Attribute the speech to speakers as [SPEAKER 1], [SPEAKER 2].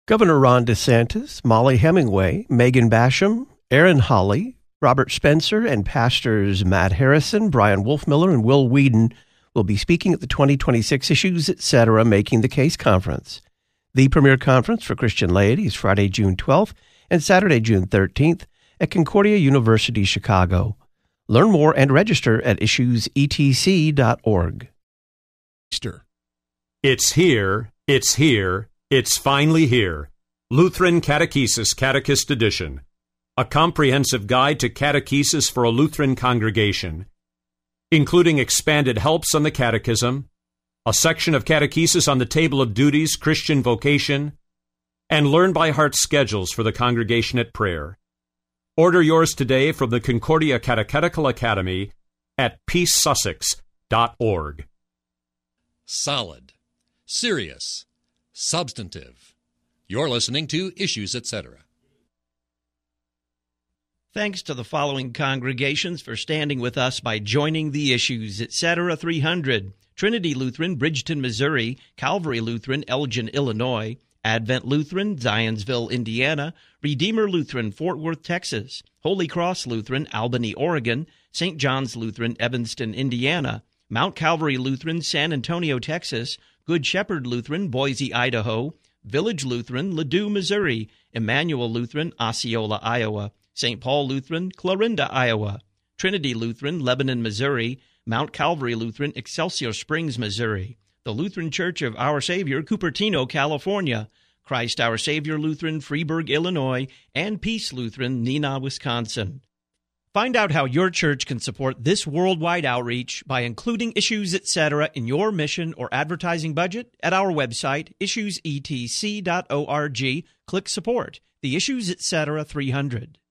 [SPEAKER 1] Governor Ron DeSantis, Molly Hemingway, Megan Basham, Aaron Hawley, Robert Spencer, and pastors Matt Harrison, Brian Wolfmiller, and Will Whedon will be speaking at the 2026 Issues Etc. Making the Case Conference. The premier conference for Christian laity is Friday, June 12th and Saturday, June 13th at Concordia University, Chicago. Learn more and register at issuesetc.org.
[SPEAKER 2] It's here, it's here, it's finally here. Lutheran Catechesis Catechist Edition. A comprehensive guide to catechesis for a Lutheran congregation, including expanded helps on the catechism, a section of catechesis on the table of duties, Christian vocation, and learn-by-heart schedules for the congregation at prayer. Order yours today from the Concordia Catechetical Academy at peacesussex.org.
[SPEAKER 3] Solid, serious, substantive. You're listening to Issues Etc.
[SPEAKER 4] Thanks to the following congregations for standing with us by joining the Issues Etc. 300. Trinity Lutheran, Bridgeton, Missouri. Calvary Lutheran, Elgin, Illinois. Advent Lutheran, Zionsville, Indiana. Redeemer Lutheran, Fort Worth, Texas. Holy Cross Lutheran, Albany, Oregon. St. John's Lutheran, Evanston, Indiana. Mount Calvary Lutheran, San Antonio, Texas. Good Shepherd Lutheran, Boise, Idaho. Village Lutheran, Ladue, Missouri. Emmanuel Lutheran, Osceola, Iowa. St. Paul Lutheran, Clarinda, Iowa. Trinity Lutheran, Lebanon, Missouri. Mount Calvary Lutheran, Excelsior Springs, Missouri. The Lutheran Church of Our Savior, Cupertino, California. Christ Our Savior Lutheran, Freeburg, Illinois. And Peace Lutheran, Neenah, Wisconsin. Find out how your church can support this worldwide outreach by including Issues Etc. in your mission or advertising budget at our website, issuesetc.org. Click Support, the Issues Etc. 300.